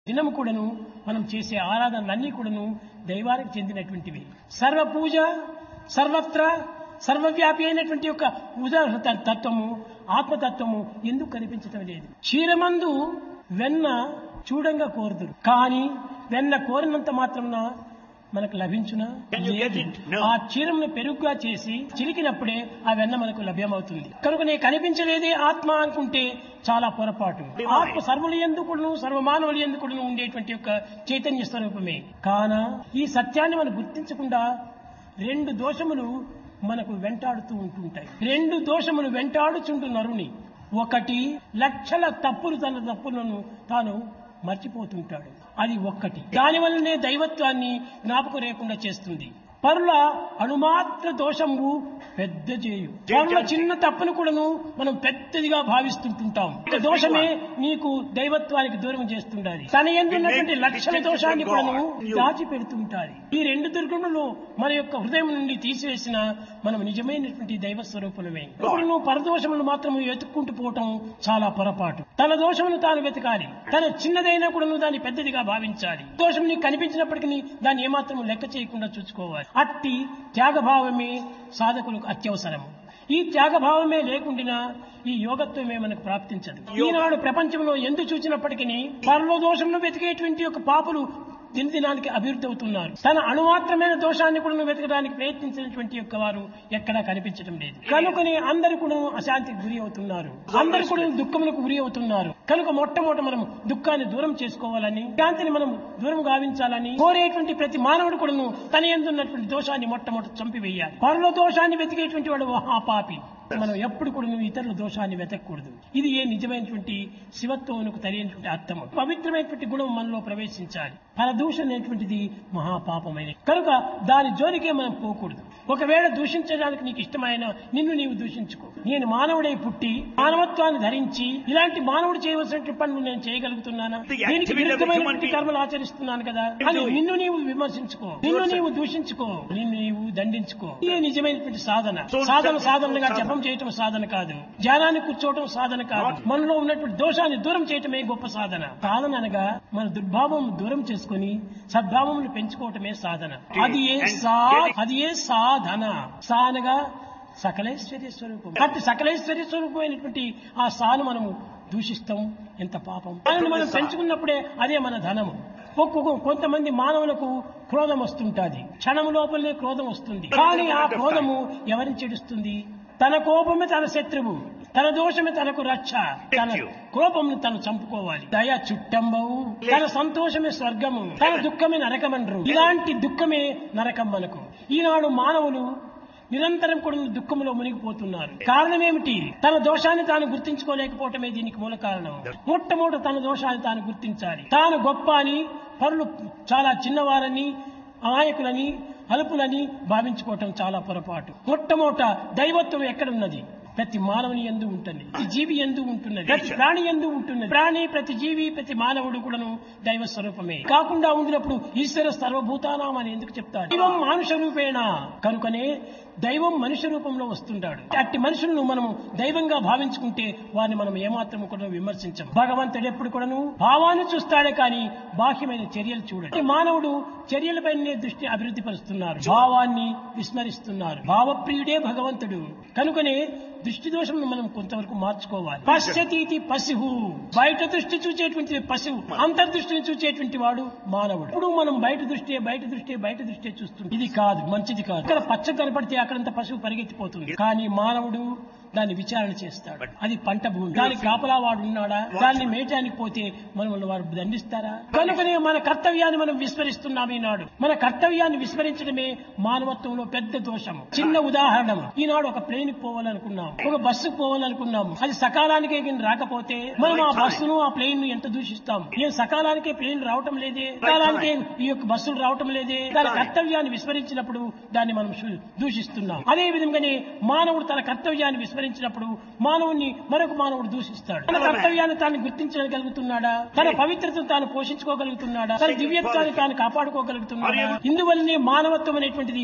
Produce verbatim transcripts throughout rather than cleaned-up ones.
దినము కూడాను మనం చేసే ఆరాధనలన్నీ కూడాను దైవానికి చెందినటువంటివి. సర్వ పూజ సర్వత్ర సర్వవ్యాపి అయినటువంటి యొక్క ఉదాహరణ తత్వము ఆత్మతత్వము ఎందుకు కనిపించటం లేదు? క్షీరమందు వెన్న చూడంగా కోరుదురు, కానీ వెన్న కోరినంత మాత్రమున మనకు లభించునా? లేదు. ఆ క్షీరంను పెరుగుగా చేసి చిలికినప్పుడే ఆ వెన్న మనకు లభ్యమవుతుంది. కనుక నే కనిపించలేదే ఆత్మ అనుకుంటే చాలా పొరపాటు. ఆత్మ సర్వులు ఎందుకును సర్వమానవులు ఎందుకును ఉండేటువంటి యొక్క చైతన్య స్వరూపమే. కాన ఈ సత్యాన్ని మనం గుర్తించకుండా రెండు దోషములు మనకు వెంటాడుతూ ఉంటుంటాయి. రెండు దోషములు వెంటాడుచుంటు నరుని. ఒకటి లక్షల తప్పులు తన తప్పులను తాను మర్చిపోతుంటాడు, అది ఒక్కటి. దానివల్లనే దైవత్వాన్ని జ్ఞాపకం లేకుండా చేస్తుంది. పరుల అణుమాత్ర దోషము పెద్ద చేయు, పరుల చిన్న తప్పును కూడాను మనం పెద్దదిగా భావిస్తుంటుంటాం. దోషమే నీకు దైవత్వానికి దూరం చేస్తుండాలి. తన ఎందున్నటువంటి లక్షల దోషాన్ని కూడాను దాచి పెడుతుంటారు. ఈ రెండు దుర్గుణులు మన యొక్క హృదయం నుండి తీసివేసిన మనం నిజమైనటువంటి దైవ స్వరూపులమే. ఇప్పుడు పరదోషములు మాత్రం వెతుక్కుంటూ పోవటం చాలా పొరపాటు. తన దోషమును తాను వెతకాలి. తన చిన్నదైనా కూడా దాన్ని పెద్దదిగా భావించాలి. దోషం నీకు కనిపించినప్పటికీ దాన్ని ఏమాత్రం లెక్క చేయకుండా చూసుకోవాలి. అట్టి త్యాగభావమే సాధకులకు అత్యవసరము. ఈ త్యాగభావమే లేకుండా ఈ యోగత్వమే మనకు ప్రాప్తించదు. ఈనాడు ప్రపంచంలో ఎందు చూసినప్పటికీ పరలోదోషంలో వెతికేటువంటి యొక్క పాపులు దినదినానికి అభివృద్ధి అవుతున్నారు. తన అణుమాత్రమైన దోషాన్ని కూడా వెతకడానికి ప్రయత్నించినటువంటి యొక్క వారు ఎక్కడా కనిపించడం లేదు. కనుకనే అందరూ కూడా అశాంతికి గురి అవుతున్నారు, అందరూ కూడా దుఃఖములకు గురి అవుతున్నారు. కనుక మొట్టమొదట మనం దుఃఖాన్ని దూరం చేసుకోవాలని, శాంతిని మనం దూరం గావించాలని కోరేటువంటి ప్రతి మానవుడు కూడాను తన యందున్నటువంటి దోషాన్ని మొట్టమొదట చంపివేయాలి. పరుల దోషాన్ని వెతికేటువంటి వాడు మహాపాపి. మనం ఎప్పుడు కూడా ఇతరుల దోషాన్ని వెతకూడదు. ఇది ఏ నిజమైనటువంటి శివత్వమునకు తెలియనటువంటి అర్థము. పవిత్రమైనటువంటి గుణం మనలో ప్రవేశించాలి. పరదూషణ అనేటువంటిది మహాపాపమైన కనుక దాని జోలికే మనం పోకూడదు. ఒకవేళ దూషించడానికి నీకు ఇష్టమైన నిన్ను నీవు దూషించుకో. నేను మానవుడై పుట్టి మానవత్వాన్ని ధరించి ఇలాంటి మానవుడు చేయవలసినటువంటి పనులు నేను చేయగలుగుతున్నానా? దీనికి విరుద్ధమైనటువంటి కర్మలు ఆచరిస్తున్నాను కదా అని నిన్ను నీవు విమర్శించుకో, నిన్ను నీవు దూషించుకో, నిన్ను నీవు దండించుకో. ఇదే నిజమైనటువంటి సాధన. సాధన సాధనగా జపం చేయటం సాధన కాదు, ధ్యానాన్ని కూర్చోవటం సాధన కాదు. మనలో ఉన్నటువంటి దోషాన్ని దూరం చేయటమే గొప్ప సాధన. సాధన అనగా మన దుర్భావం దూరం చేసుకుని సద్భావములు పెంచుకోవటమే సాధన. అది ఏ సా అది ఏ సాధన. సా అనగా సకలైశ్వర్య స్వరూపం. అట్టి సకలైశ్వర్య స్వరూపమైనటువంటి ఆ సాను మనము దూషిస్తాం. ఎంత పాపం. దానిని మనం పెంచుకున్నప్పుడే అదే మన ధనము. ఒక్కొక్క కొంతమంది మానవులకు క్రోధం వస్తుంటుంది, క్షణం లోపలనే క్రోధం వస్తుంది. కానీ ఆ క్రోధము ఎవరిని చెడుస్తుంది? తన కోపమే తన శత్రువు, తన దోషమే తనకు రక్ష. తన కోపంను తను చంపుకోవాలి. దయ చుట్టంబవు, తన సంతోషమే స్వర్గము, తన దుఃఖమే నరకమనరు. ఇలాంటి దుఃఖమే నరకం మనకు. ఈనాడు మానవులు నిరంతరం కూడా దుఃఖంలో మునిగిపోతున్నారు. కారణం ఏమిటి? తన దోషాన్ని తాను గుర్తించుకోలేకపోవటమే దీనికి మూల కారణం. మొట్టమొదట తన దోషాన్ని తాను గుర్తించాలి. తాను గొప్ప అని, పరులు చాలా చిన్నవారని, అమాయకులని, అలుపులని భావించుకోవటం చాలా పొరపాటు. మొట్టమొదట దైవత్వం ఎక్కడున్నది? ప్రతి మానవుని యందు ఉంటుంది, ప్రతి జీవి యందు ఉంటున్నది, ప్రతి ప్రాణి యందు ఉంటున్నది. ప్రాణి, ప్రతి జీవి, ప్రతి మానవుడు కూడాను దైవ స్వరూపమే. కాకుండా ఉండినప్పుడు ఈశ్వర సర్వభూతానాం అని ఎందుకు చెప్తారు? దైవం మానుష రూపేణ. కనుకనే దైవం మనుష్య రూపంలో వస్తుంటాడు. అట్టి మనుషులను మనము దైవంగా భావించుకుంటే వారిని మనం ఏమాత్రము కూడా విమర్శించం. భగవంతుడు ఎప్పుడు కూడాను భావాన్ని చూస్తాడే కానీ బాహ్యమైన చర్యలు చూడండి. మానవుడు చర్యలపైనే దృష్టి అభివృద్ధి పరుస్తున్నారు, భావాన్ని విస్మరిస్తున్నారు. భావప్రియుడే భగవంతుడు. కనుకనే దృష్టి దోషం మనం కొంతవరకు మార్చుకోవాలి. పశ్యతీతి పశువు. బయట దృష్టి చూచేటువంటి పశువు, అంతర్దృష్టిని చూచేటువంటి వాడు మానవుడు. ఇప్పుడు మనం బయట దృష్టి బయట దృష్టి బయట దృష్టి చూస్తుంటాం. ఇది కాదు, మంచిది కాదు. ఇక్కడ పచ్చ కనపడితే అక్కడంత పశువు పరిగెత్తిపోతుంది. కానీ మానవుడు దాన్ని విచారణ చేస్తాడు. అది పంట భూమి, దానికి కాపలా వాడు ఉన్నాడా? దాన్ని మేయటానికి పోతే మనల్ని వారు దండిస్తారా? కనుకనే మన కర్తవ్యాన్ని మనం విస్మరిస్తున్నాం. ఈనాడు మన కర్తవ్యాన్ని విస్మరించడమే మానవత్వంలో పెద్ద దోషం. చిన్న ఉదాహరణ, ఈనాడు ఒక ప్లేన్ పోవాలనుకున్నాం, ఒక బస్సుకు పోవాలనుకున్నాం. అది సకాలానికే రాకపోతే మనం ఆ బస్సును ఆ ప్లేన్ ను ఎంత దూషిస్తాం. ఏం సకాలానికే ప్లేన్ రావటం లేదే, సకాలానికే ఈ యొక్క బస్సులు రావటం లేదే. దాని కర్తవ్యాన్ని విస్మరించినప్పుడు దాన్ని మనం దూషిస్తున్నాం. అదే విధంగానే మానవుడు తన కర్తవ్యాన్ని విస్మరించినప్పుడు మానవుని మరొక మానవుడు దూషిస్తాడు. తన కర్తవ్యాన్ని తాను గుర్తించగలుగుతున్నాడా? తన పవిత్రతను తాను పోషించుకోగలుగుతున్నాడా? తన దివ్యత్వాన్ని తాను కాపాడుకోగలుగుతున్నాడా? ఇందువల్లనే మానవత్వం అనేటువంటిది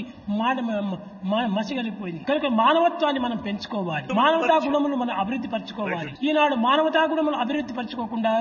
మసిగలిపోయింది. కనుక మానవత్వాన్ని మనం పెంచుకోవాలి, మానవతా గుణములు మనం అభివృద్ధి పరచుకోవాలి. ఈనాడు మానవతా గుణములు అభివృద్ధి పరచుకోకుండా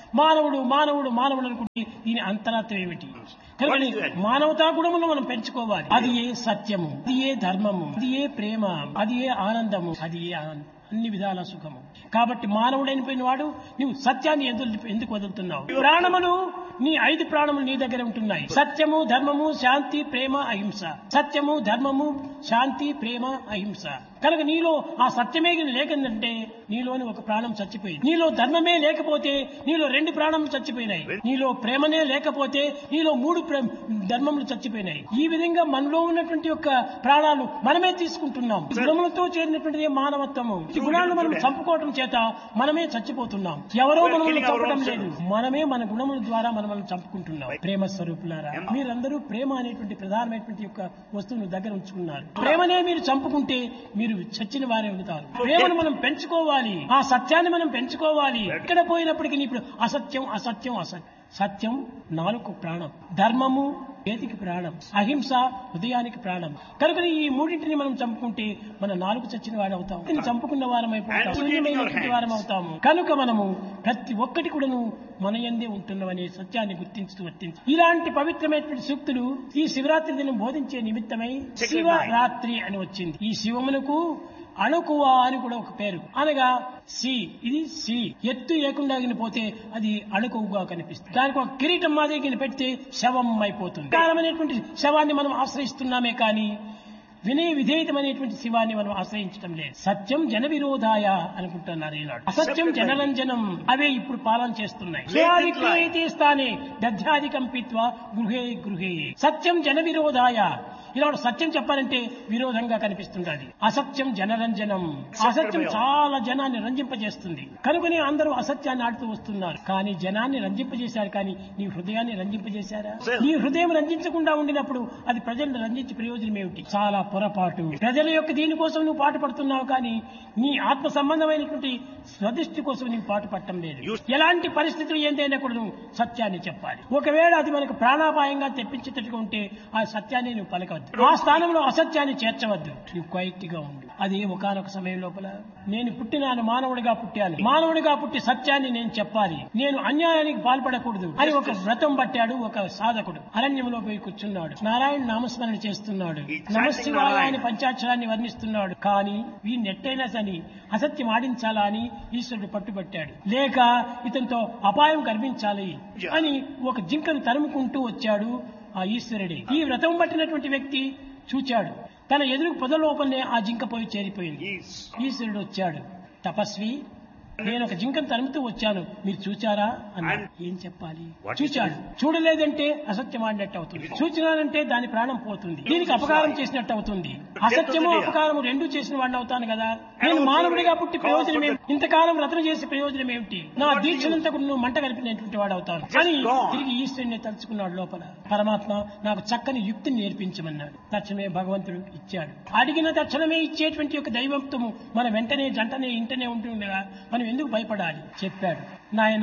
మానవుడు మానవుడు మానవుడు అనుకుంటే దీని అంతరార్థం ఏమిటి? కనుక మానవతా గుణమును మనం పెంచుకోవాలి. అది ఏ సత్యము, అది ఏ ధర్మము, అది ఏ ప్రేమ, అది ఏ ఆనందము, అది ఏ ఆనందం, అన్ని విధాల సుఖము. కాబట్టి మానవుడైన వాడు నీవు సత్యాన్ని ఎందుకు ఎందుకు వదులుతున్నావు? ప్రాణములు నీ ఐదు ప్రాణములు నీ దగ్గర ఉంటున్నాయి. సత్యము, ధర్మము, శాంతి, ప్రేమ, అహింస. సత్యము, ధర్మము, శాంతి, ప్రేమ, అహింస. కనుక నీలో ఆ సత్యమే లేకుందంటే నీలోని ఒక ప్రాణం చచ్చిపోయింది. నీలో ధర్మమే లేకపోతే నీలో రెండు ప్రాణములు చచ్చిపోయినాయి. నీలో ప్రేమనే లేకపోతే నీలో మూడు ధర్మములు చచ్చిపోయినాయి. ఈ విధంగా మనలో ఉన్నటువంటి యొక్క ప్రాణాలు మనమే తీసుకుంటున్నాం. గుణములతో చేరినటువంటిది మానవత్వము. ఈ గుణాలను మనం చంపుకోవటం చేత మనమే చచ్చిపోతున్నాం. ఎవరో మనల్ని చంపడం లేదు, మనమే మన గుణముల ద్వారా మనం చంపుకుంటున్నాం. ప్రేమ స్వరూపులారా, మీరందరూ ప్రేమ అనేటువంటి ప్రధానమైనటువంటి యొక్క వస్తువును దగ్గర ఉంచుకున్నారు. ప్రేమనే మీరు చంపుకుంటే మీరు చచ్చిన వారే అవుతారు. ప్రేమను మనం పెంచుకోవాలి, ఆ సత్యాన్ని మనం పెంచుకోవాలి. ఎక్కడ పోయినప్పటికీ ఇప్పుడు అసత్యం అసత్యం అసత్యం. సత్యం నాలుగు ప్రాణం, ధర్మము చేతికి ప్రాణం, అహింస హృదయానికి ప్రాణం. కనుక ఈ మూడింటిని మనం చంపుకుంటే మన నాలుగు చచ్చిన వాడు అవుతాం, చంపుకున్న వారం అయిపోతాం, శూన్యమైనటువంటి వారం అవుతాము. కనుక మనము ప్రతి ఒక్కటి కూడాను మన యందే ఉంటున్నామనే సత్యాన్ని గుర్తించుతూ వర్తించు. ఇలాంటి పవిత్రమైనటువంటి సూక్తులు ఈ శివరాత్రి దినం బోధించే నిమిత్తమై శివరాత్రి అని వచ్చింది. ఈ శివమునకు అణుకువ అని కూడా ఒక పేరు, అనగా సి, ఇది సి ఎత్తు లేకుండా పోతే అది అణుకువగా కనిపిస్తుంది. దానికి ఒక కిరీటం మాదిరి పెడితే శవం అయిపోతుంది. కారణమైనటువంటి శవాన్ని మనం ఆశ్రయిస్తున్నామే కానీ వినయ విధేయతమైనటువంటి శివాన్ని మనం ఆశ్రయించడం లేదు. సత్యం జన విరోధాయ అనుకుంటున్నారు ఈనాడు. అసత్యం జనరంజనం, అవే ఇప్పుడు పాలన చేస్తున్నాయి. స్వాధిక్రియతే స్థానే దధ్యాధికం పిత్వా గృహే గృహే. సత్యం జన విరోధాయ, ఈనాడు సత్యం చెప్పాలంటే విరోధంగా కనిపిస్తుంటది. అసత్యం జనరంజనం, అసత్యం చాలా జనాన్ని రంజింపజేస్తుంది. కనుకనే అందరూ అసత్యాన్ని ఆడుతూ వస్తున్నారు. కానీ జనాన్ని రంజింపజేశారు, కానీ నీ హృదయాన్ని రంజింపజేశారా? నీ హృదయం రంజించకుండా ఉండినప్పుడు అది ప్రజలను రంజించే ప్రయోజనం ఏమిటి? చాలా పొరపాటు. ప్రజల యొక్క దీనికోసం నువ్వు పాటు పడుతున్నావు, కానీ నీ ఆత్మ సంబంధమైనటువంటి స్వదృష్టి కోసం నీవు పాటు పడటం లేదు. ఎలాంటి పరిస్థితులు ఏందైనా కూడా నువ్వు సత్యాన్ని చెప్పాలి. ఒకవేళ అది మనకు ప్రాణాపాయంగా తెప్పించేటట్టుగా ఉంటే ఆ సత్యాన్ని నువ్వు పలకవద్దు, ఆ స్థానంలో అసత్యాన్ని చేర్చవద్దు. నువ్వు క్వైట్ గా ఉండు. అది ఒకనొక సమయం లోపల నేను పుట్టినాను, మానవుడిగా పుట్టాను, మానవుడిగా పుట్టి సత్యాన్ని నేను చెప్పాలి, నేను అన్యాయానికి పాల్పడకూడదు అని ఒక వ్రతం పట్టాడు ఒక సాధకుడు. అరణ్యంలో పోయి కూర్చున్నాడు, నారాయణ నామస్మరణ చేస్తున్నాడు, నమశివాయ అని పంచాక్షరాన్ని వర్ణిస్తున్నాడు. కానీ వీడిని ఎట్టయినా సని అసత్యం ఆడించాలా అని ఈశ్వరుడు పట్టుబట్టాడు. లేక ఇతనితో అపాయం కనిపించాలి అని ఒక జింకను తరుముకుంటూ వచ్చాడు ఆ ఈశ్వరుడే. ఈ వ్రతం పట్టినటువంటి వ్యక్తి చూచాడు, తన ఎదురు పొద లోపలనే ఆ జింక పోయి చేరిపోయింది. ఈశ్వరుడు వచ్చాడు, తపస్వి నేను ఒక జింకను తరుముతూ వచ్చాను, మీరు చూచారా అన్నాడు. ఏం చెప్పాలి? చూచాడు. చూడలేదంటే అసత్యం ఆడినట్టు అవుతుంది, చూచినానంటే దాని ప్రాణం పోతుంది, దీనికి అపకారం చేసినట్టు అవుతుంది. అసత్యము అపకారము రెండు చేసిన వాడిని అవుతాను కదా. నేను మానవుడిగా పుట్టి ప్రయోజనం ఏమిటి? ఇంతకాలం రచన చేసే ప్రయోజనం ఏమిటి? నా దీక్షనంతా నువ్వు మంట కలిపినటువంటి వాడు అవుతాను అని తిరిగి ఈశ్వరుని తలుచుకున్నాడు లోపల. పరమాత్మ నాకు చక్కని యుక్తిని నేర్పించమన్నాడు. తక్షణమే భగవంతుడు ఇచ్చాడు. అడిగిన తక్షణమే ఇచ్చేటువంటి ఒక దైవత్వము మన వెంటనే జంటనే ఇంటనే ఉంటుండగా మనం ఎందుకు భయపడాలి? చెప్పాడు, నాయన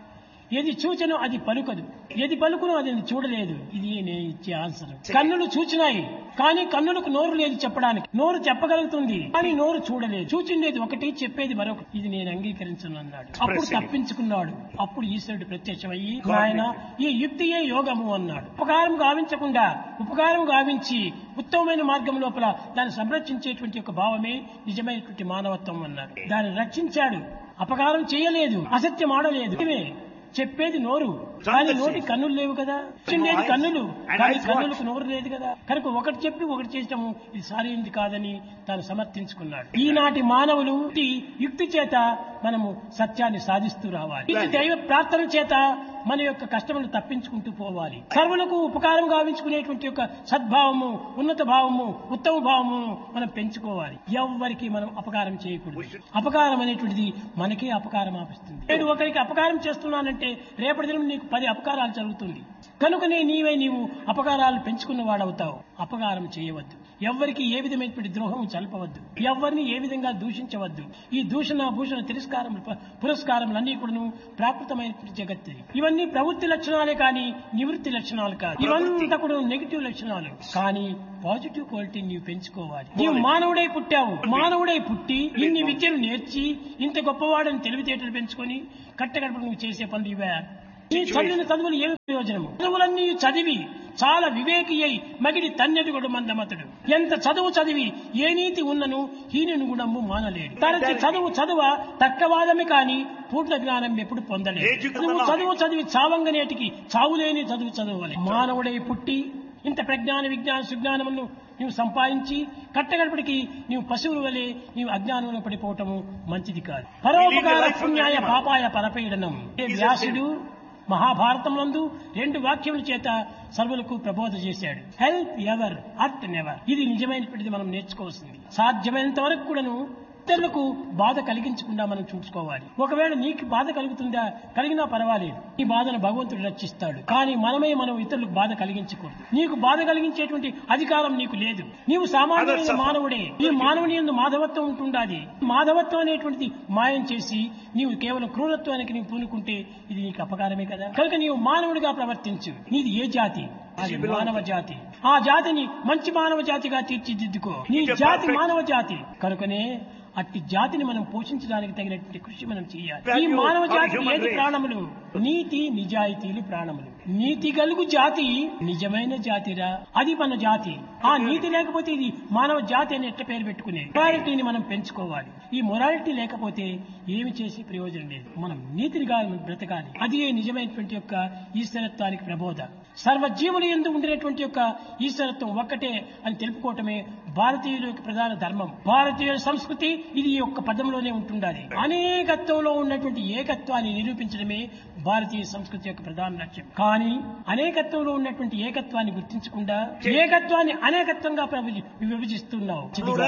ఏది చూచనో అది పలుకదు, ఏది పలుకునో అది చూడలేదు. ఇది నేను ఇచ్చే ఆన్సర్. కన్నులు చూచినాయి కానీ కన్నులకు నోరు లేదు చెప్పడానికి. నోరు చెప్పగలుగుతుంది కానీ నోరు చూడలేదు. చూచిండేది ఒకటి, చెప్పేది మరొకటి. ఇది నేను అంగీకరించను అన్నాడు. అప్పుడు తప్పించుకున్నాడు. అప్పుడు ఈశ్వరుడు ప్రత్యక్షమయ్యి ఆయన ఈ యుక్తియే యోగము అన్నాడు. ఉపకారం గావించకుండా ఉపకారం గావించి ఉత్తమమైన మార్గం లోపల దాన్ని సంరక్షించేటువంటి ఒక భావమే నిజమైనటువంటి మానవత్వం అన్నాడు. దాన్ని రక్షించాడు. అపకారం చేయలేదు, అసత్యం ఆడలేదు. చెప్పేది నోరు కానీ నోటి కన్నులు లేవు కదా. చిండేది కన్నులు కానీ కన్నులకు నోరు లేదు కదా. కనుక ఒకటి చెప్పి ఒకటి చేసటము ఇది సరైనది కాదని తాను సమర్థించుకున్నాడు. ఈనాటి మానవులు యుక్తి చేత మనము సత్యాన్ని సాధిస్తూ రావాలి. ఇది దైవ ప్రార్థన చేత మన యొక్క కష్టములు తప్పించుకుంటూ పోవాలి. సర్వులకు ఉపకారం గావించుకునేటువంటి యొక్క సద్భావము, ఉన్నత భావము, ఉత్తమ భావము మనం పెంచుకోవాలి. ఎవ్వరికి మనం అపకారం చేయకూడదు. అపకారం అనేటువంటిది మనకే అపకారం ఆపిస్తుంది. నేను ఒకరికి అపకారం చేస్తున్నానంటే రేపటి దినం నీకు పది అపకారాలు జరుగుతుంది. కనుకనే నీవే నీవు అపకారాలు పెంచుకున్న వాడవుతావు. అపకారం చేయవద్దు. ఎవ్వరికి ఏ విధమైనటువంటి ద్రోహం చల్పవద్దు, ఎవరిని ఏ విధంగా దూషించవద్దు. ఈ దూషణ భూషణ తిరస్కారం పురస్కారములన్నీ కూడాను ప్రాకృతమైనటువంటి జగత్తు. ఇవన్నీ ప్రవృత్తి లక్షణాలే కానీ నివృత్తి లక్షణాలు కాదు. ఇవంతా కూడా నెగిటివ్ లక్షణాలు. కానీ పాజిటివ్ క్వాలిటీ నీవు పెంచుకోవాలి. నీవు మానవుడై పుట్టావు. మానవుడై పుట్టి ఇన్ని విద్యలు నేర్చి ఇంత గొప్పవాడని తెలివితేటలు పెంచుకొని కట్టగడప నువ్వు చేసే పనులు ఇవే. ఈ చదివిన చదువులు ఏమి ప్రయోజనము? చదువులన్నీ చదివి చాలా వివేకి అయి మగిడి తన్నెదుగుడు మందమతుడు. ఎంత చదువు చదివి ఏ నీతి ఉన్నను హీనుని గుణము మానలేడు. తనకి చదువు చదువ తక్కవాదమే కాని పూర్ణ జ్ఞానం ఎప్పుడు పొందలేదు. నువ్వు చదువు చదివి చావంగనేటికి చావులేని చదువు చదవాలి. మానవుడై పుట్టి ఇంత ప్రజ్ఞాన విజ్ఞాన సుజ్ఞానమును నీవు సంపాదించి కట్టగడపడికి నీవు పశువుల వలె నీవు అజ్ఞానంలో పడిపోవటము మంచిది కాదు. పరోపకార పుణ్యాయ పాపాయ పరపీడనం. వ్యాసుడు మహాభారతమునందు రెండు వాక్యముల చేత సర్వులకు ప్రబోధ చేశాడు. Help ever అర్ట్ never. ఇది నిజమైనటువంటిది మనం నేర్చుకోవాల్సింది. సాధ్యమైనంత వరకు కూడాను ఇతరులకు బాధ కలిగించకుండా మనం చూసుకోవాలి. ఒకవేళ నీకు బాధ కలుగుతుందా, కలిగినా పర్వాలేదు, ఈ బాధను భగవంతుడు రక్షిస్తాడు. కానీ మనమే మనం ఇతరులకు బాధ కలిగించకూడదు. నీకు బాధ కలిగించేటువంటి అధికారం నీకు లేదు. నీవు సామాన్యమైన మానవుడే. ఈ మానవుని యందు మాధవత్వం ఉంటుండాలి. మాధవత్వం అనేటువంటిది మాయం చేసి నీవు కేవలం క్రూరత్వానికి నీవు పూనుకుంటే ఇది నీకు అపకారమే కదా. కనుక నీవు మానవుడిగా ప్రవర్తించు. నీది ఏ జాతి? అది మానవ జాతి. ఆ జాతిని మంచి మానవ జాతిగా తీర్చిదిద్దుకో. నీ జాతి మానవ జాతి కనుకనే అట్టి జాతిని మనం పోషించడానికి తగినటువంటి కృషి మనం చేయాలి. ఈ మానవ జాతికి ఏది ప్రాణములు? నీతి నిజాయితీలు ప్రాణములు. నీతి గలుగు జాతి నిజమైన జాతిరా, అది మన జాతి. ఆ నీతి లేకపోతే ఇది మానవ జాతి అని ఎట్ట పేరు పెట్టుకునే. మొరాలిటీని మనం పెంచుకోవాలి. ఈ మొరాలిటీ లేకపోతే ఏమి చేసి ప్రయోజనం లేదు. మనం నీతినిగా బ్రతకాలి. అది నిజమైనటువంటి యొక్క ఈశ్వరత్వానికి ప్రబోధ. సర్వజీవులు యందు ఉండినటువంటి యొక్క ఈశ్వరత్వం ఒక్కటే అని తెలుపుకోవటమే భారతీయుల యొక్క ప్రధాన ధర్మం. భారతీయుల సంస్కృతి ఇది ఈ యొక్క పదంలోనే ఉంటుండాలి. అనేకత్వంలో ఉన్నటువంటి ఏకత్వాన్ని నిరూపించడమే భారతీయ సంస్కృతి యొక్క ప్రధాన లక్ష్యం. కానీ అనేకత్వంలో ఉన్నటువంటి ఏకత్వాన్ని గుర్తించకుండా ఏకత్వాన్ని అనేకత్వంగా విభజిస్తున్నావు.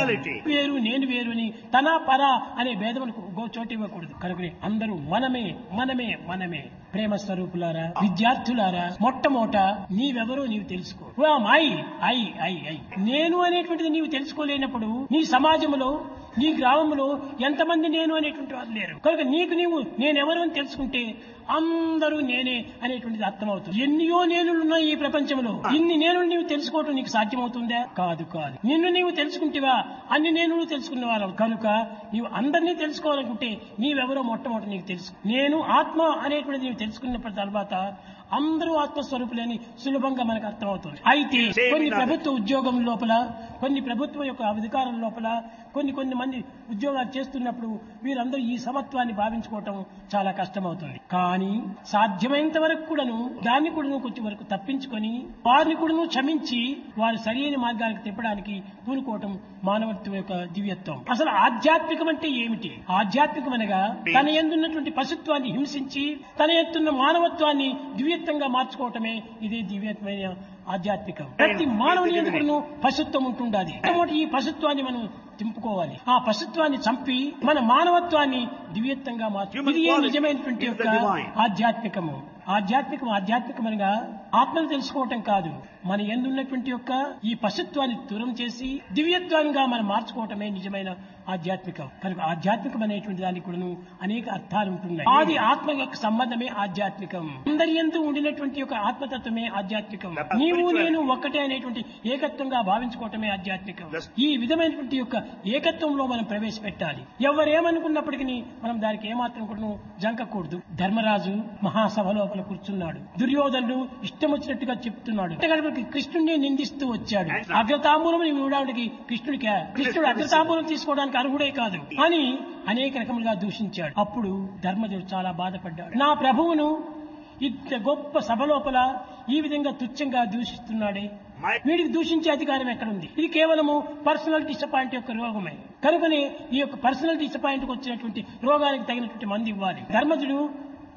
వేరు నేను వేరు అని తన పర అనే భేదములకు చోటు ఇవ్వకూడదు. కనుకనే అందరూ మనమే మనమే మనమే. ప్రేమ స్వరూపులారా, విద్యార్థులారా, మొట్టమొదట నీవెవరో నీవు తెలుసుకో. ఐ ఐ ఐ ఐ నేను అనేటువంటిది నీవు తెలుసుకోలేనప్పుడు నీ సమాజంలో నీ గ్రామంలో ఎంతమంది నేను అనేటువంటి వారు లేరు. కనుక నీకు నీవు నేనెవరు అని తెలుసుకుంటే అందరూ నేనే అనేటువంటిది అర్థమవుతుంది. ఎన్నో నేనులు ఉన్నాయి ఈ ప్రపంచంలో. ఇన్ని నేను నీవు తెలుసుకోవటం నీకు సాధ్యమవుతుందా? కాదు కాదు. నిన్ను నీవు తెలుసుకుంటేవా అన్ని నేను తెలుసుకున్నవారు. కనుక నీవు అందరినీ తెలుసుకోవాలనుకుంటే నీవెవరో మొట్టమొదటి నీకు తెలుసు. నేను ఆత్మ అనేటువంటిది నీవు తెలుసుకున్న తర్వాత అందరూ ఆత్మస్వరూపులని సులభంగా మనకు అర్థమవుతుంది. అయితే కొన్ని ప్రభుత్వ ఉద్యోగం లోపల, కొన్ని ప్రభుత్వం యొక్క అధికారం లోపల కొన్ని కొన్ని మంది ఉద్యోగాలు చేస్తున్నప్పుడు వీరందరూ ఈ సమత్వాన్ని భావించుకోవటం చాలా కష్టమవుతుంది. కానీ సాధ్యమైనంత వరకు కూడాను దాన్ని కూడాను కొంచెం వరకు తప్పించుకొని వారిని కూడాను క్షమించి వారు సరైన మార్గానికి తిప్పడానికి పూనుకోవటం మానవత్వం యొక్క దివ్యత్వం. అసలు ఆధ్యాత్మికం అంటే ఏమిటి? ఆధ్యాత్మికం అనగా తన యందున్నటువంటి పశుత్వాన్ని హింసించి తన ఎత్తున్న మానవత్వాన్ని దివ్యత్వంగా మార్చుకోవటమే ఇదే దివ్యత్వమైన ఆధ్యాత్మికం. ప్రతి మానవుని ఎందుకు పశుత్వం ఉంటుండాలి. ఈ పశుత్వాన్ని మనం తింపుకోవాలి. ఆ పశుత్వాన్ని చంపి మన మానవత్వాన్ని దివ్యత్వంగా మార్చు. ఇది ఏ నిజమైనటువంటి యొక్క ఆధ్యాత్మికము. ఆధ్యాత్మికం ఆధ్యాత్మికమనగా ఆత్మను తెలుసుకోవటం కాదు, మన ఎందున్నటువంటి యొక్క ఈ పశుత్వాన్ని దూరం చేసి దివ్యత్వంగా మనం మార్చుకోవటమే నిజమైన ఆధ్యాత్మికం. కనుక ఆధ్యాత్మికం అనేటువంటి దానికి కూడా అనేక అర్థాలు ఉంటున్నాయి. ఆది ఆత్మ యొక్క సంబంధమే ఆధ్యాత్మికం. అందరి యందు ఉండినటువంటి యొక్క ఆత్మతత్వమే ఆధ్యాత్మికం. నీవు నేను ఒక్కటే అనేటువంటి ఏకత్వంగా భావించుకోవటమే ఆధ్యాత్మికం. ఈ విధమైనటువంటి యొక్క ఏకత్వంలో మనం ప్రవేశపెట్టాలి. ఎవరేమనుకున్నప్పటికీ మనం దానికి ఏమాత్రం కూడా జంకకూడదు. ధర్మరాజు మహాసభ లోపల కూర్చున్నాడు. దుర్యోధనుడు ఇష్టం వచ్చినట్టుగా చెప్తున్నాడు. కృష్ణుడిని నిందిస్తూ వచ్చాడు. అగ్రతాంబూలం ఇవ్వడానికి కృష్ణుడికి కృష్ణుడు అగ్రతాంబూలం తీసుకోవడానికి అర్హుడే కాదు అని అనేక రకములుగా దూషించాడు. అప్పుడు ధర్మజుడు చాలా బాధపడ్డాడు. నా ప్రభువును ఇంత గొప్ప సభ లోపల ఈ విధంగా తుచ్చంగా దూషిస్తున్నాడే, వీడికి దూషించే అధికారం ఎక్కడుంది? ఇది కేవలము పర్సనల్ డిసప్పాయింట్ యొక్క రోగమే. కనుకనే ఈ యొక్క పర్సనల్ డిసప్పాయింట్ వచ్చినటువంటి రోగానికి తగినటువంటి మందు ఇవ్వాలి. ధర్మజుడు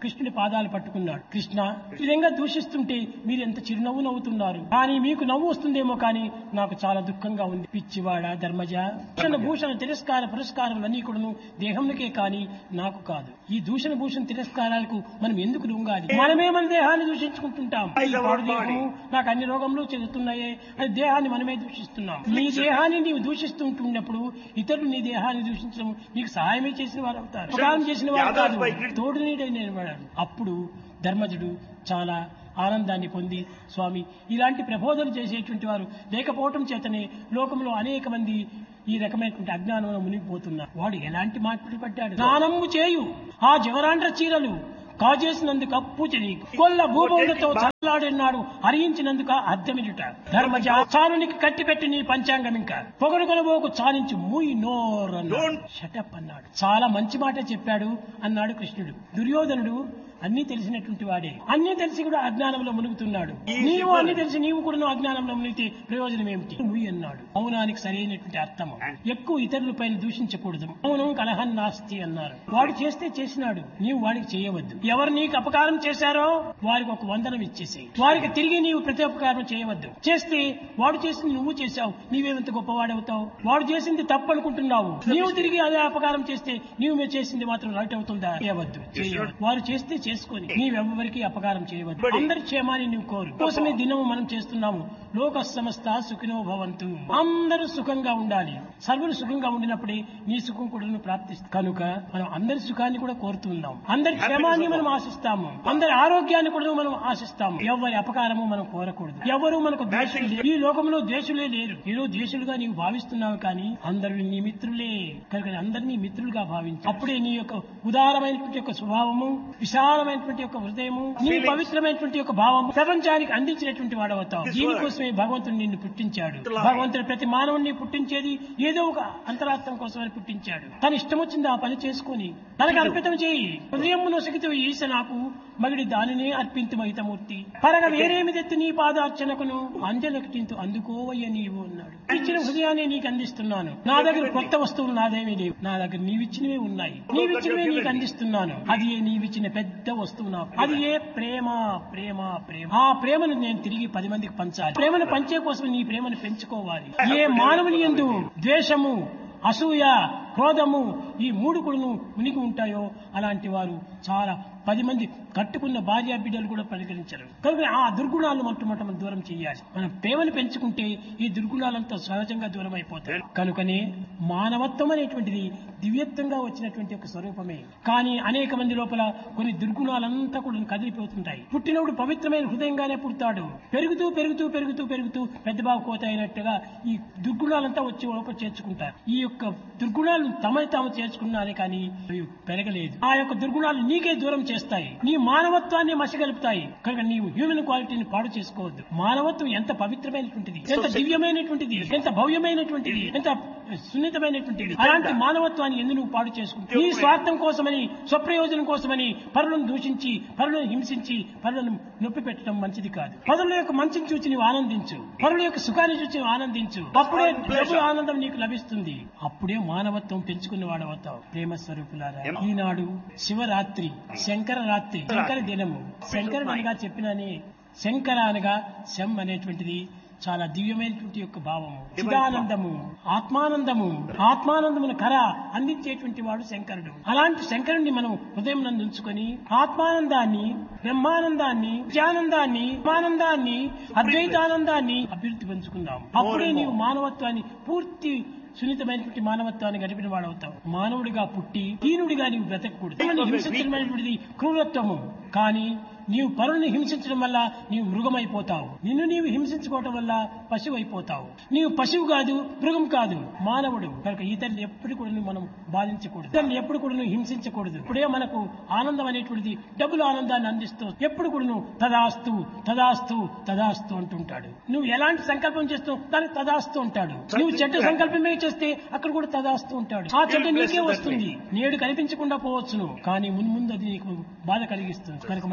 కృష్ణుడి పాదాలు పట్టుకున్నాడు. కృష్ణ, ఈ విధంగా దూషిస్తుంటే మీరు ఎంత చిరునవ్వు నవ్వుతున్నారు, కానీ మీకు నవ్వు వస్తుందేమో కానీ నాకు చాలా దుఃఖంగా ఉంది. పిచ్చివాడ ధర్మజ, భూషణ భూషణ తిరస్కార పురస్కారములన్నీ కూడాను దేహంకే కాని నాకు కాదు. ఈ దూషణ భూషణ తిరస్కారాలకు మనం ఎందుకు లొంగాలి? మనమే మన దేహాన్ని దూషించుకుంటుంటాం. ఈ పాడు దేహము నాకు అన్ని రోగంలో చెందుతున్నాయే అని దేహాన్ని మనమే దూషిస్తున్నాం. నీ దేహాన్ని నీవు దూషిస్తుంటున్నప్పుడు ఇతరులు నీ దేహాన్ని దూషించడం నీకు సహాయమే చేసిన వారు అవుతారు, ఉపకారం చేసిన వారు కాదు, తోడు నీడై నిలబడారు. అప్పుడు ధర్మజుడు చాలా ఆనందాన్ని పొంది, స్వామి, ఇలాంటి ప్రబోధన చేసేటువంటి వారు లేకపోవటం చేతనే లోకంలో అనేక మంది ఈ రకమైనటువంటి అజ్ఞానంలో మునిగిపోతున్నారు. వాడు ఎలాంటి మాటలు పడ్డాడు? స్నానము చేయు ఆ జవరాండ్ర చీరలు కాజేసినందుక పూజని కొల్ల భూభౌలతో చల్లాడినాడు హరించినందుక అర్థమిట ధర్మజ, చాలునికి కట్టిపెట్టి నీ పంచాంగం ఇంకా పొగడు కొనబోకు చాలించి మూయి నోరన్నాడు. షటప్ అన్నాడు. చాలా మంచి మాట చెప్పాడు అన్నాడు కృష్ణుడు. దుర్యోధనుడు అన్ని తెలిసినటువంటి వాడే, అన్ని తెలిసి కూడా అజ్ఞానంలో మునుగుతున్నాడు. నీవు అన్ని తెలిసి నీవు కూడా అజ్ఞానంలో మునిగితే ప్రయోజనం ఏమిటి? మూయి అన్నాడు. మౌనానికి సరైనటువంటి అర్థము. ఎక్కువ ఇతరుల పైన దూషించకూడదు. మౌనం కలహం నాస్తి అన్నారు. వాడు చేస్తే చేసినాడు, నీవు వాడికి చేయవద్దు. ఎవరు నీకు అపకారం చేశారో వారికి ఒక వందనం ఇచ్చేసి వారికి తిరిగి నీవు ప్రతి అపకారం చేయవద్దు. చేస్తే వాడు చేసింది నువ్వు చేశావు, నీవేమంత గొప్పవాడవుతావు? వాడు చేసింది తప్పు అనుకుంటున్నావు, నీవు తిరిగి అదే అపకారం చేస్తే నీవు మీరు చేసింది మాత్రం రైట్ అవుతుందా? చేయవద్దు. వారు చేస్తే చేసుకొని నీవెవ్వరికి అపకారం చేయవద్దు. అందరి క్షేమాన్ని నువ్వు కోరు. కోసమే దినము మనం చేస్తున్నాము. లోక సమస్త సుఖినో భవంతు. అందరూ సుఖంగా ఉండాలి. సర్వులు సుఖంగా ఉండినప్పుడే నీ సుఖం కూడా ప్రాప్తిస్తుంది. కనుక మనం అందరి సుఖాన్ని కూడా కోరుతున్నాం, అందరి క్షేమాన్ని మనం ఆశిస్తాము, అందరి ఆరోగ్యాన్ని కూడా మనం ఆశిస్తాము. ఎవరి అపకారము మనం కోరకూడదు. ఎవరు మనకు ద్వేషులు లేరు. ఈ లోకంలో ద్వేషులే లేరు. ఏదో ద్వేషులుగా నీవు భావిస్తున్నావు కానీ అందరూ నీ మిత్రులే. కనుక అందరినీ మిత్రులుగా భావించు. అప్పుడే నీ యొక్క ఉదారమైనటువంటి యొక్క స్వభావము, విశాలమైనటువంటి యొక్క హృదయము, నీ పవిత్రమైనటువంటి యొక్క భావము ప్రపంచానికి అందించినటువంటి వాడవుతావు. దీనికోసమే భగవంతుడు నిన్ను పుట్టించాడు. భగవంతుడు ప్రతి మానవుడిని పుట్టించేది ఏదో ఒక అంతరార్థం కోసమని పుట్టించాడు. తన ఇష్టం వచ్చింది ఆ పని చేసుకుని తనకు అర్పితం చేయి. హృదయం నొసగితే ఈశ నాకు మగిడి దానినే అర్పింతు మహితమూర్తి పరగ వేరేమి తెత్తి నీ పాదార్చనకును అంజలకింతు అందుకోవయ్య నీవు అన్నాడు. ఇచ్చిన హృదయాన్ని నీకు అందిస్తున్నాను. నా దగ్గర కొత్త వస్తువులు నాదేమీ లేవు. నా దగ్గర నీవిచ్చినవే ఉన్నాయి. నీవిచ్చినవే నీకు అందిస్తున్నాను. అది ఏ నీవిచ్చిన పెద్ద వస్తువు నాకు. అది ఏ ప్రేమ ప్రేమ ప్రేమ. ఆ ప్రేమను నేను తిరిగి పది మందికి పంచాలి. ప్రేమను పంచే కోసం నీ ప్రేమను పెంచుకోవాలి. ఏ మానవుని యందు ద్వేషము, అసూయ, క్రోధము ఈ మూడు కూడా మునిగి ఉంటాయో అలాంటి వారు చాలా పది మంది కట్టుకున్న భార్య బిడ్డలు కూడా పరిగణించరు. కనుక ఆ దుర్గుణాలను మొట్టమొదట మనం దూరం చేయాలి. మనం ప్రేమను పెంచుకుంటే ఈ దుర్గుణాలంతా సహజంగా దూరం అయిపోతాయి. కనుకనే మానవత్వం అనేటువంటిది దివ్యత్వంగా వచ్చినటువంటి ఒక స్వరూపమే. కానీ అనేక మంది లోపల కొన్ని దుర్గుణాలంతా కూడా కదిలిపోతుంటాయి. పుట్టినప్పుడు పవిత్రమైన హృదయంగానే పుడతాడు. పెరుగుతూ పెరుగుతూ పెరుగుతూ పెరుగుతూ పెద్ద బాబు కోత అయినట్టుగా ఈ దుర్గుణాలంతా వచ్చి లోపల చేర్చుకుంటారు. ఈ యొక్క దుర్గుణాలు తమని తాము చేర్చుకున్నారే కానీ అవి పెరగలేదు. ఆ యొక్క దుర్గుణాలు నీకే దూరం చేస్తాయి. నీ మానవత్వాన్ని మసిగలుపుతాయి. కనుక నీవు హ్యూమన్ క్వాలిటీని పాడు చేసుకోవద్దు. మానవత్వం ఎంత పవిత్రమైనటువంటిది, ఎంత దివ్యమైనటువంటిది, ఎంత భవ్యమైనటువంటిది, ఎంత సున్నితమైనటువంటిది. అలాంటి మానవత్వాన్ని ఎందుకు నువ్వు పాడు చేసుకుంటావు? నీ స్వార్థం కోసమని, స్వప్రయోజనం కోసమని పరులను దూషించి, పరులను హింసించి, పరులను నొప్పి పెట్టడం మంచిది కాదు. పరుల యొక్క మంచిని చూచి నీవు ఆనందించు. పరుల యొక్క సుఖాన్ని చూచి ఆనందించు. అప్పుడే డబ్బుల ఆనందం నీకు లభిస్తుంది. అప్పుడే మానవత్వం పెంచుకున్న వాడవుతావు. ప్రేమ స్వరూపులారా, ఈనాడు శివరాత్రి, శంకర రాత్రి, శంకర దినము. శంకరుడు అనగా చెప్పినని శంకర అనగా శం అనేటువంటిది చాలా దివ్యమైనటువంటి యొక్క భావము, చిదానందము, ఆత్మానందము. ఆత్మానందమును కర అందించేటువంటి వాడు శంకరుడు. అలాంటి శంకరుణ్ణి మనం హృదయం నందు ఉంచుకొని ఆత్మానందాన్ని, బ్రహ్మానందాన్ని, నిత్యానందాన్ని, ఆనందాన్ని, అద్వైతానందాన్ని అభివృద్ధి పెంచుకుందాం. అప్పుడే నీవు మానవత్వాన్ని పూర్తి సున్నితమైనటువంటి మానవత్వాన్ని గడిపిన వాడవుతావు. మానవుడిగా పుట్టి హీనుడిగా నీవు బ్రతకూడదు. హింసించడమైనటువంటిది క్రూరత్వము. కానీ నీవు పరుల్ని హింసించడం వల్ల నీవు మృగమైపోతావు. నిన్ను నీవు హింసించుకోవటం వల్ల పశువు అయిపోతావు. నీవు పశువు కాదు, మృగం కాదు, మానవుడు. కనుక ఇతరులు ఎప్పుడు కూడా మనం బాధించకూడదు, ఇతరులు ఎప్పుడు కూడా హింసించకూడదు. ఇప్పుడే మనకు ఆనందం అనేటువంటిది డబ్బులు ఆనందాన్ని అందిస్తూ ఎప్పుడు కూడా తదాస్తు తదాస్తు తదాస్తు అంటుంటాడు. నువ్వు ఎలాంటి సంకల్పం చేస్తావు దానికి తదాస్తు ఉంటాడు. నువ్వు చెడ్డ సంకల్పమే చేస్తే అక్కడ కూడా తదాస్తూ ఉంటాడు. ఆ చెడ్డ నీకే వస్తుంది. నేడు కనిపించకుండా పోవచ్చును, కానీ మున్ముందు అది నీకు బాధ కలిగిస్తుంది. కనుక మనము బాధ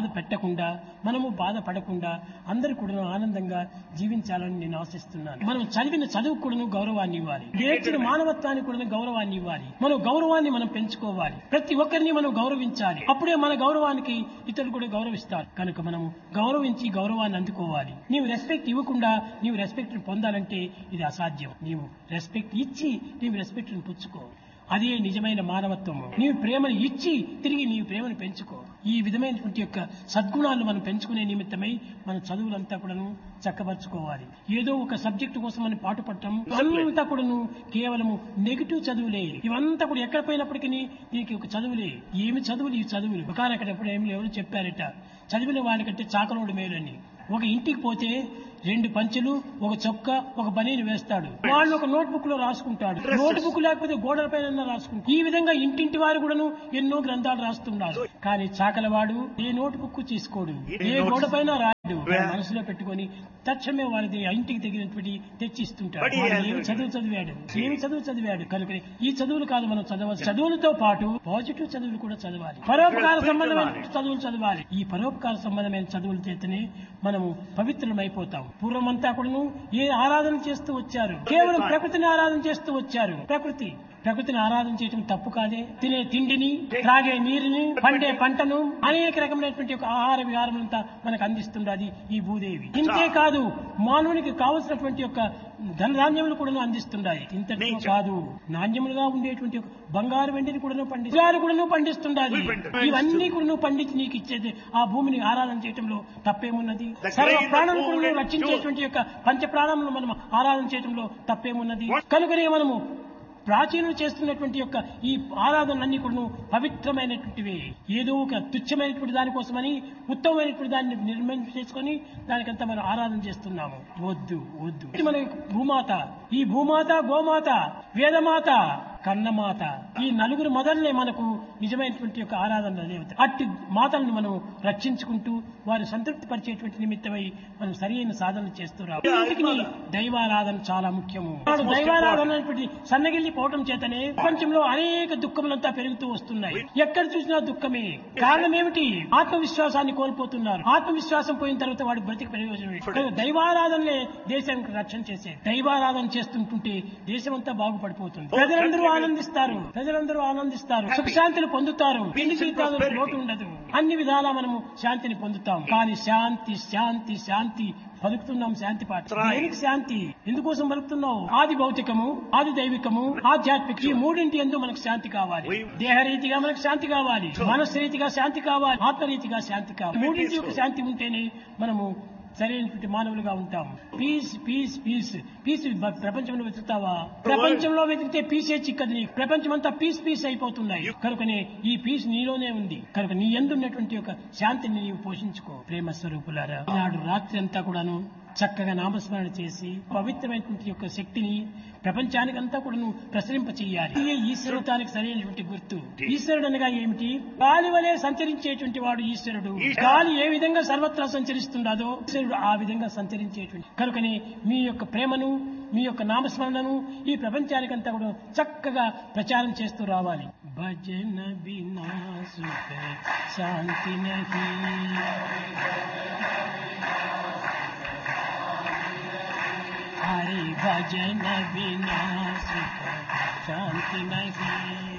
బాధ పెట్టకుండా, మనము బాధపడకుండా అందరూ కూడా ఆనందంగా జీవించాలని నేను ఆశిస్తున్నాను. మనం చదివిన చదువు కూడా గౌరవాన్ని ఇవ్వాలి, నేర్చిన మానవత్వానికి కూడా గౌరవాన్ని ఇవ్వాలి. మన గౌరవాన్ని మనం పెంచుకోవాలి, ప్రతి ఒక్కరిని మనం గౌరవించాలి. అప్పుడే మన గౌరవానికి ఇతరులు కూడా గౌరవిస్తారు. కనుక మనము గౌరవించి గౌరవాన్ని అందుకోవాలి. నీవు రెస్పెక్ట్ ఇవ్వకుండా నీవు రెస్పెక్ట్ పొందాలంటే ఇది అసాధ్యం. నీవు రెస్పెక్ట్ ఇచ్చి నీవు రెస్పెక్ట్ పుచ్చుకో, అదే నిజమైన మానవత్వము. నీవు ప్రేమను ఇచ్చి తిరిగి నీవు ప్రేమను పెంచుకో. ఈ విధమైనటువంటి యొక్క సద్గుణాలను మనం పెంచుకునే నిమిత్తమై మన చదువులంతా కూడాను చక్కబరుచుకోవాలి. ఏదో ఒక సబ్జెక్టు కోసం మనం పాటుపడటం అంతా కూడాను కేవలము నెగిటివ్ చదువులే. ఇవంతా కూడా ఎక్కడ పోయినప్పటికీ నీకు ఒక చదువులే. ఏమి చదువులు ఈ చదువులు ఒకనక్కడ ఏమి ఎవరు చెప్పారట, చదివిన వాడికంటే చాకలోడు మేలని. ఒక ఇంటికి పోతే రెండు పంచెలు, ఒక చొక్క, ఒక బనీని వేస్తాడు. వాళ్ళు ఒక నోట్ బుక్ లో రాసుకుంటాడు. నోట్ బుక్ లేకపోతే గోడల పైన రాసుకుంటాడు. ఈ విధంగా ఇంటింటి వారు కూడాను ఎన్నో గ్రంథాలు రాస్తున్నారు. కానీ చాకలవాడు ఏ నోట్ బుక్ తీసుకోడు, ఏ గోడ పైన రాయడు. మనసులో పెట్టుకొని తక్షణమే వారిది ఇంటికి తగినటువంటి తెచ్చిస్తుంటాడు. ఏమి చదువు చదివాడు, ఏమి చదువు చదివాడు కనుక ఈ చదువులు కాదు మనం చదవాలి. చదువులతో పాటు పాజిటివ్ చదువులు కూడా చదవాలి. పరోపకార సంబంధమైన చదువులు చదవాలి. ఈ పరోపకార సంబంధమైన చదువుల చేతనే మనము పవిత్రమైపోతాం. పూర్వమంతా కూడాను ఏ ఆరాధన చేస్తూ వచ్చారు, కేవలం ప్రకృతిని ఆరాధన చేస్తూ వచ్చారు. ప్రకృతి ప్రకృతిని ఆరాధన చేయడం తప్పు కాదే. తినే తిండిని, త్రాగే నీరుని, పండే పంటను, అనేక రకమైనటువంటి ఒక ఆహార విహారమంతా మనకు అందిస్తున్నది ఈ భూదేవి. ఇంతే కాదు, మానవునికి కావలసినటువంటి యొక్క ధనధాన్యములు కూడా అందిస్తున్నాయి. ఇంతటి కాదు, నాణ్యములుగా ఉండేటువంటి బంగారు వెండిని కూడా పండిస్తారు కూడా పండిస్తుండాలి. ఇవన్నీ కూడా పండించి నీకు ఇచ్చేది ఆ భూమిని ఆరాధన చేయడంలో తప్పేమున్నది? సర్వ ప్రాణం కూడా రక్షించేటువంటి యొక్క పంచ ప్రాణములను మనం ఆరాధన చేయడంలో తప్పేమున్నది? కనుకనే మనము ప్రాచీనులు చేస్తున్నటువంటి యొక్క ఈ ఆరాధనలన్నీ కూడా పవిత్రమైనటువంటివే. ఏదో ఒక తుచ్చమైనటువంటి దానికోసమని ఉత్తమమైనటువంటి దాన్ని నిర్మాణం చేసుకొని దానికంతా మనం ఆరాధన చేస్తున్నాము. వద్దు వద్దు. ఇది మన భూమాత, ఈ భూమాత, గోమాత, వేదమాత, కన్నమాత, ఈ నలుగురు మొదలనే మనకు నిజమైనటువంటి యొక్క ఆరాధన దేవత. అట్టి మాతలను మనం రక్షించుకుంటూ వారు సంతృప్తి పరిచేటువంటి నిమిత్తమై మనం సరైన సాధన చేస్తున్నాం. దైవారాధన చాలా ముఖ్యము. దైవారాధన అనేటువంటి సన్నగిల్లి పోవటం చేతనే ప్రపంచంలో అనేక దుఃఖములంతా పెరుగుతూ వస్తున్నాయి. ఎక్కడ చూసినా దుఃఖమే. కారణం ఏమిటి? ఆత్మవిశ్వాసాన్ని కోల్పోతున్నారు. ఆత్మవిశ్వాసం పోయిన తర్వాత వాడి బ్రతికి ప్రయోజనం. దైవారాధనలే దేశానికి రక్షణ చేసే. దైవారాధన చేస్తుంటుంటే దేశమంతా బాగుపడిపోతుంది. ప్రజలందరూ ఆనందిస్తారు, ప్రజలందరూ ఆనందిస్తారు, సుఖశాంతిని పొందుతారు. ఎన్ని జీవితాలు లోటు ఉండదు. అన్ని విధాలా మనము శాంతిని పొందుతాం. కానీ శాంతి శాంతి శాంతి పలుకుతున్నాం. శాంతి పాట దేనికి శాంతి? ఎందుకోసం పలుకుతున్నావు? ఆది భౌతికము, ఆది దైవికము, ఆధ్యాత్మిక, ఈ మూడింటి ఎందు మనకు శాంతి కావాలి. దేహరీతిగా మనకు శాంతి కావాలి, మనస్సు రీతిగా శాంతి కావాలి, ఆత్మరీతిగా శాంతి కావాలి. మూడింటి యొక్క శాంతి ఉంటేనే మనము సరైనటువంటి మానవులుగా ఉంటాం. పీస్ పీస్ పీస్ పీస్ ప్రపంచంలో వెతుకుతావా? ప్రపంచంలో వెతికితే పీసే చిక్కదు నీకు. ప్రపంచం అంతా పీస్ పీస్ అయిపోతున్నాయి. కనుకనే ఈ పీస్ నీలోనే ఉంది. కనుక నీ యందు ఉన్నటువంటి ఒక శాంతిని నీవు పోషించుకో. ప్రేమ స్వరూపులారా, నాడు రాత్రి అంతా కూడాను చక్కగా నామస్మరణ చేసి పవిత్రమైనటువంటి యొక్క శక్తిని ప్రపంచానికంతా కూడా నువ్వు ప్రసరింప చెయ్యాలి. ఇదే ఈశ్వరుతానికి సరైనటువంటి గుర్తు. ఈశ్వరుడు అనగా ఏమిటి? గాలి వలె సంచరించేటువంటి వాడు ఈశ్వరుడు. గాలి ఏ విధంగా సర్వత్రా సంచరిస్తుండదో ఈశ్వరుడు ఆ విధంగా సంచరించేటువంటి. కనుకనే మీ యొక్క ప్రేమను, మీ యొక్క నామస్మరణను ఈ ప్రపంచానికంతా కూడా చక్కగా ప్రచారం చేస్తూ రావాలి. భజన బినా సుఖ శాంతి నహీ, हरि भजन बिना सुख शांति नहीं।